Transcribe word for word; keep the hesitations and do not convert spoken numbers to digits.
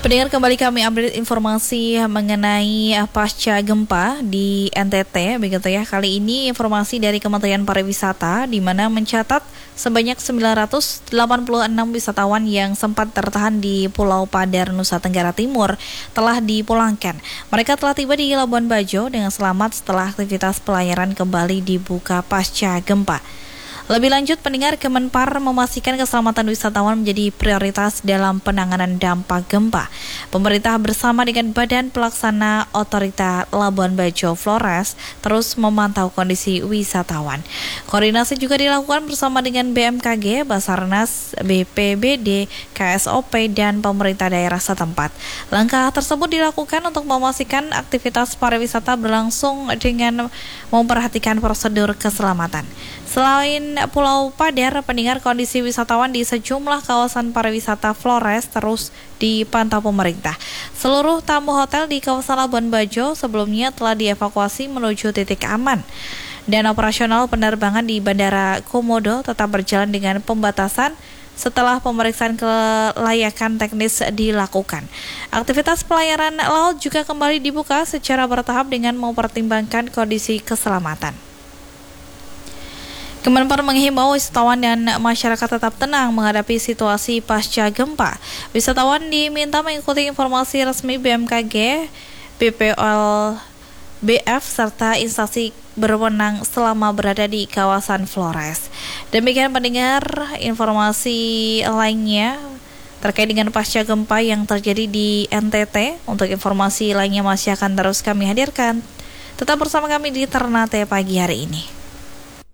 Pendengar, kembali kami update informasi mengenai pasca gempa di N T T, begitu ya. Kali ini informasi dari Kementerian Pariwisata di mana mencatat sebanyak sembilan ratus delapan puluh enam wisatawan yang sempat tertahan di Pulau Padar, Nusa Tenggara Timur telah dipulangkan. Mereka telah tiba di Labuan Bajo dengan selamat setelah aktivitas pelayaran kembali dibuka pasca gempa. Lebih lanjut, pendengar, Kemenpar memastikan keselamatan wisatawan menjadi prioritas dalam penanganan dampak gempa. Pemerintah bersama dengan Badan Pelaksana Otorita Labuan Bajo Flores terus memantau kondisi wisatawan. Koordinasi juga dilakukan bersama dengan B M K G, Basarnas, B P B D, K S O P, dan pemerintah daerah setempat. Langkah tersebut dilakukan untuk memastikan aktivitas pariwisata berlangsung dengan memperhatikan prosedur keselamatan. Selain Pulau Padar, pendengar, kondisi wisatawan di sejumlah kawasan pariwisata Flores terus dipantau pemerintah. Seluruh tamu hotel di kawasan Labuan Bajo sebelumnya telah dievakuasi menuju titik aman. Dan operasional penerbangan di Bandara Komodo tetap berjalan dengan pembatasan setelah pemeriksaan kelayakan teknis dilakukan. Aktivitas pelayaran laut juga kembali dibuka secara bertahap dengan mempertimbangkan kondisi keselamatan. Kemenpar menghimbau wisatawan dan masyarakat tetap tenang menghadapi situasi pasca gempa. Wisatawan diminta mengikuti informasi resmi B M K G, B P L B F, serta instansi berwenang selama berada di kawasan Flores. Demikian pendengar, informasi lainnya terkait dengan pasca gempa yang terjadi di N T T. Untuk informasi lainnya masih akan terus kami hadirkan. Tetap bersama kami di Ternate pagi hari ini.